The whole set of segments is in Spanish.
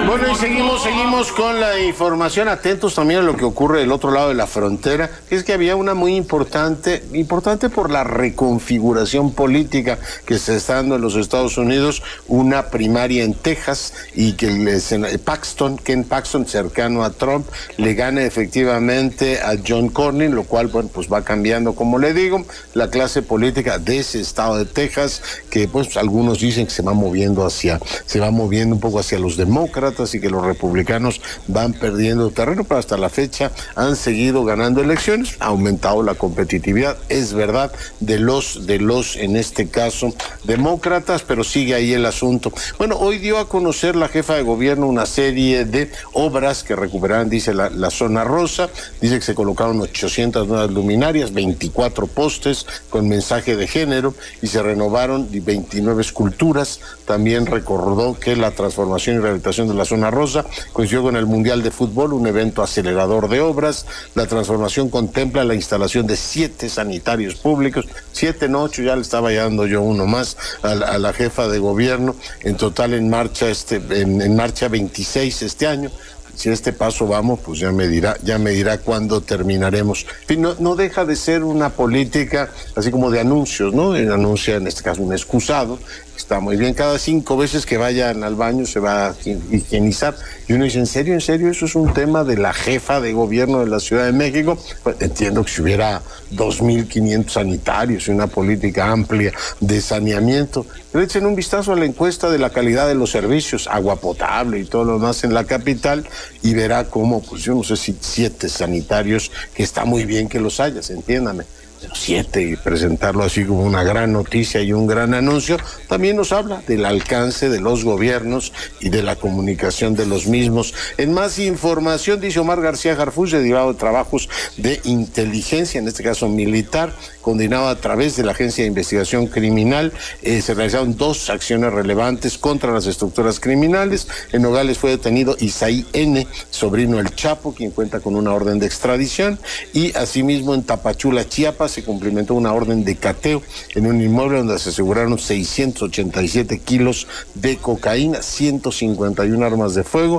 Bueno, y seguimos con la información, atentos también a lo que ocurre del otro lado de la frontera, que es que había una muy importante por la reconfiguración política que se está dando en los Estados Unidos, una primaria en Texas, y que Ken Paxton, cercano a Trump, le gana efectivamente a John Cornyn, lo cual, bueno, pues va cambiando, como le digo, la clase política de ese estado de Texas, que pues algunos dicen que se va moviendo un poco hacia los demócratas, y que los republicanos van perdiendo terreno, pero hasta la fecha han seguido ganando elecciones, ha aumentado la competitividad, es verdad, de los en este caso demócratas, pero sigue ahí el asunto. Bueno, hoy dio a conocer la jefa de gobierno una serie de obras que recuperarán, dice, la zona rosa. Dice que se colocaron 800 nuevas luminarias, 24 postes con mensaje de género, y se renovaron 29 esculturas. También recordó que la transformación y rehabilitación de la zona rosa coincidió con el Mundial de Fútbol, un evento acelerador de obras. La transformación contempla la instalación de 7 sanitarios públicos, 7 no 8, ya le estaba dando yo uno más a la jefa de gobierno. En total en marcha 26 este año. Si este paso vamos, pues ya me dirá cuándo terminaremos. En fin, no deja de ser una política así como de anuncios, ¿no? Anuncia en este caso un excusado, está muy bien, cada 5 veces que vayan al baño se va a higienizar. Y uno dice, ¿en serio? ¿Eso es un tema de la jefa de gobierno de la Ciudad de México? Pues entiendo que si hubiera 2.500 sanitarios y una política amplia de saneamiento. Pero echen un vistazo a la encuesta de la calidad de los servicios, agua potable y todo lo demás en la capital, y verá cómo, pues yo no sé si 7 sanitarios, que está muy bien que los hayas, entiéndame, pero 7, y presentarlo así como una gran noticia y un gran anuncio, también nos habla del alcance de los gobiernos y de la comunicación de los mismos. En más información, dice Omar García Harfuch, derivado de trabajos de inteligencia, en este caso militar, condenado a través de la Agencia de Investigación Criminal, se realizaron 2 acciones relevantes contra las estructuras criminales. En Nogales fue detenido Isaí N., sobrino del Chapo, quien cuenta con una orden de extradición, y asimismo en Tapachula, Chiapas, se cumplimentó una orden de cateo en un inmueble donde se aseguraron 687 kilos de cocaína, 151 armas de fuego,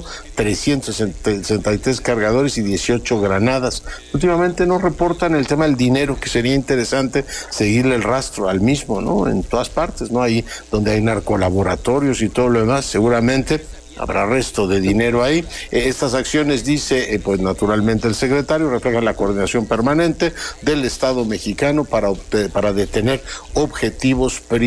363 cargadores y 18 granadas. Últimamente no reportan el tema del dinero, que sería interesante seguirle el rastro al mismo, ¿no? En todas partes, ¿no? Ahí donde hay narcolaboratorios y todo lo demás, seguramente habrá resto de dinero ahí. Estas acciones, dice, pues naturalmente el secretario, reflejan la coordinación permanente del Estado mexicano para detener objetivos